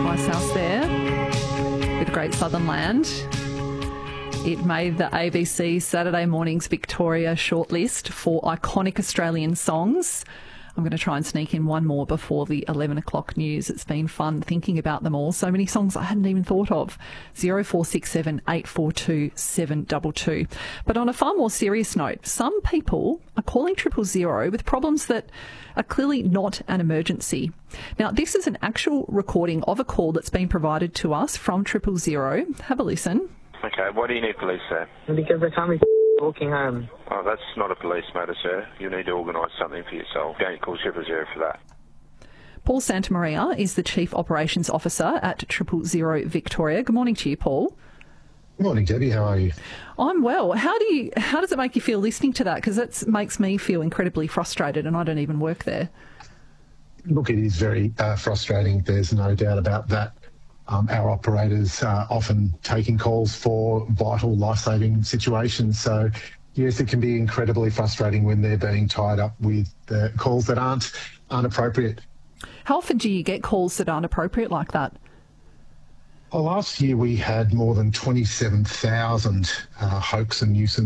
Ice House there with Great Southern Land. It made the ABC Saturday Morning's Victoria shortlist for iconic Australian songs. I'm going to try and sneak in one more before the 11 o'clock news. It's been fun thinking about them all. So many songs I hadn't even thought of. 0467 842 722. But on a far more serious note, some people are calling 000 with problems that are clearly not an emergency. Now, this is an actual recording of a call that's been provided to us from 000. Have a listen. Okay, why do you need police there? Because they can't be walking home. Oh, that's not a police matter, sir. You need to organise something for yourself. Don't call 000 for that. Paul Santamaria is the Chief Operations Officer at 000 Victoria. Good morning to you, Paul. Good morning, Debbie. How are you? I'm well. How does it make you feel listening to that? Because that makes me feel incredibly frustrated, and I don't even work there. Look, it is very frustrating. There's no doubt about that. Our operators are often taking calls for vital life-saving situations. So, yes, it can be incredibly frustrating when they're being tied up with calls that aren't appropriate. How often do you get calls that aren't appropriate like that? Well, last year we had more than 27,000 hoax and nuisance